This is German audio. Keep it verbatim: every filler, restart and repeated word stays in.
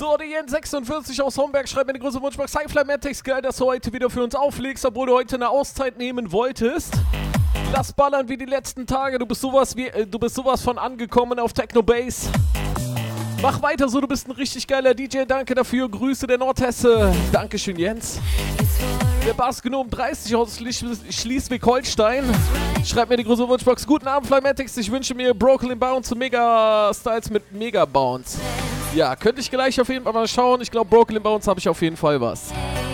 So, die Jens sechsundvierzig aus Homberg schreibt mir eine große Wunschbox. Hi Flamatics, geil, dass du heute wieder für uns auflegst, obwohl du heute eine Auszeit nehmen wolltest. Lass ballern wie die letzten Tage, du bist sowas, wie, äh, du bist sowas von angekommen auf Techno Bass. Mach weiter so, du bist ein richtig geiler D J, danke dafür, Grüße der Nordhesse. Dankeschön Jens. Der Bassgenom dreißig aus Schleswig-Holstein schreibt mir die große Wunschbox. Guten Abend Flamatics, ich wünsche mir Brooklyn Bounce zu Mega Styles mit Mega Bounce. Ja, könnte ich gleich auf jeden Fall mal schauen. Ich glaube, Brooklyn Bounce habe ich auf jeden Fall was.